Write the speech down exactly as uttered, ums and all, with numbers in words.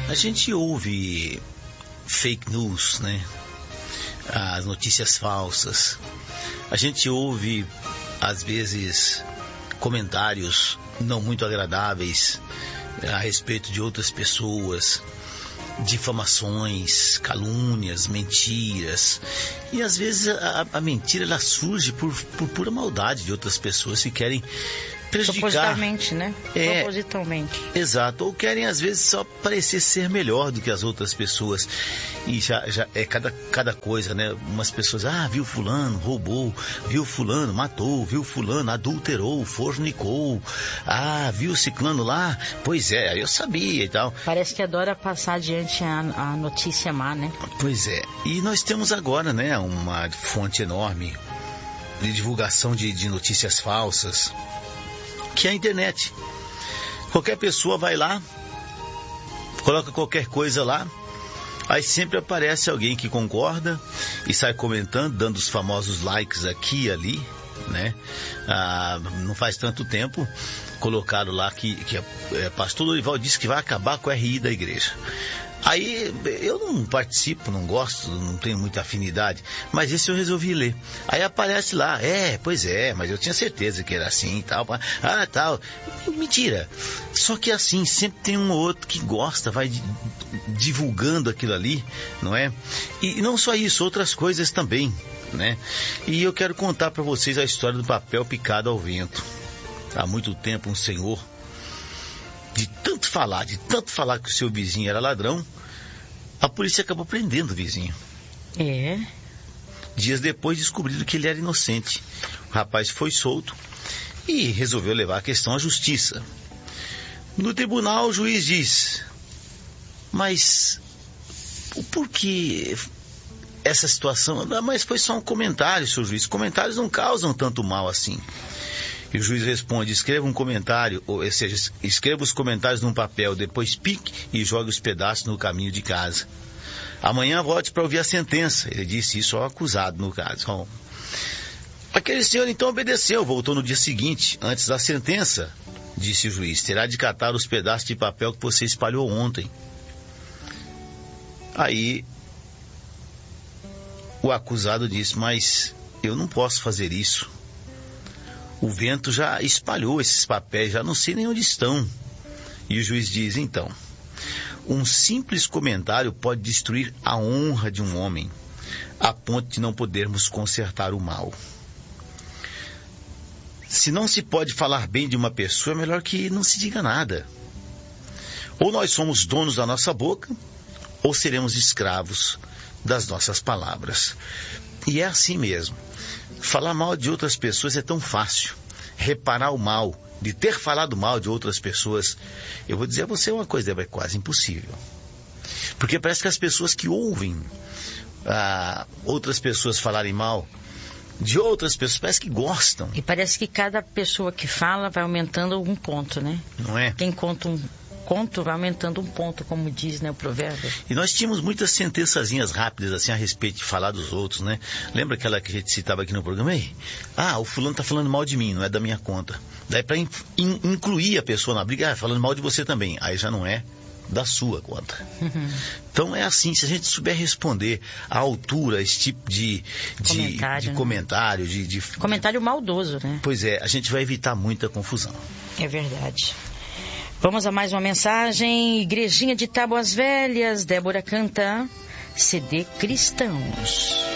A gente ouve fake news, né? As notícias falsas. A gente ouve, às vezes, comentários não muito agradáveis a respeito de outras pessoas, difamações, calúnias, mentiras. E às vezes a, a mentira ela surge por, por pura maldade de outras pessoas que querem prejudicar. Propositalmente, né? É, Propositalmente. Exato. Ou querem às vezes só parecer ser melhor do que as outras pessoas. E já, já é cada, cada coisa, né? Umas pessoas, ah, viu fulano, roubou, viu fulano, matou, viu fulano, adulterou, fornicou, ah, viu ciclano lá, pois é, eu sabia e tal. Parece que adora passar adiante a, a notícia má, né? Pois é. E nós temos agora, né, uma fonte enorme de divulgação de, de notícias falsas, que é a internet. Qualquer pessoa vai lá, coloca qualquer coisa lá, aí sempre aparece alguém que concorda e sai comentando, dando os famosos likes aqui e ali, né? Ah, não faz tanto tempo colocaram lá que, que é, pastor Dorival disse que vai acabar com o R I da igreja. Aí eu não participo, não gosto, não tenho muita afinidade, mas esse eu resolvi ler. Aí aparece lá, é, pois é, mas eu tinha certeza que era assim e tal. Ah, tal. Mentira. Só que assim, sempre tem um ou outro que gosta, vai divulgando aquilo ali, não é? E não só isso, outras coisas também, né? E eu quero contar para vocês a história do papel picado ao vento. Há muito tempo um senhor, de tanto falar, de tanto falar que o seu vizinho era ladrão, a polícia acabou prendendo o vizinho. É. Dias depois descobriram que ele era inocente. O rapaz foi solto e resolveu levar a questão à justiça. No tribunal o juiz diz, mas por que essa situação? Ah, mas foi só um comentário, senhor juiz. Comentários não causam tanto mal assim. E o juiz responde, escreva um comentário, ou seja, escreva os comentários num papel, depois pique e jogue os pedaços no caminho de casa. Amanhã volte para ouvir a sentença. Ele disse isso ao acusado, no caso. Aquele senhor então obedeceu, voltou no dia seguinte, antes da sentença, disse o juiz, terá de catar os pedaços de papel que você espalhou ontem. Aí o acusado disse, mas eu não posso fazer isso. O vento já espalhou esses papéis, já não sei nem onde estão. E o juiz diz, então, um simples comentário pode destruir a honra de um homem, a ponto de não podermos consertar o mal. Se não se pode falar bem de uma pessoa, é melhor que não se diga nada. Ou nós somos donos da nossa boca, ou seremos escravos das nossas palavras. E é assim mesmo. Falar mal de outras pessoas é tão fácil. Reparar o mal, de ter falado mal de outras pessoas, eu vou dizer a você uma coisa, é quase impossível. Porque parece que as pessoas que ouvem ah, outras pessoas falarem mal de outras pessoas, parece que gostam. E parece que cada pessoa que fala vai aumentando um ponto, né? Não é? Quem conta um conto vai aumentando um ponto, como diz, né, o provérbio. E nós tínhamos muitas sentençazinhas rápidas, assim, a respeito de falar dos outros, né? Lembra aquela que a gente citava aqui no programa? Ei, ah, o fulano tá falando mal de mim, não é da minha conta. Daí para in, in, incluir a pessoa na briga, ah, falando mal de você também. Aí já não é da sua conta. Uhum. Então é assim, se a gente souber responder à altura esse tipo de, de comentário, de, né? comentário de, de... Comentário maldoso, né? Pois é, a gente vai evitar muita confusão. É verdade. Vamos a mais uma mensagem. Igrejinha de Tábuas Velhas, Débora canta C D Cristãos.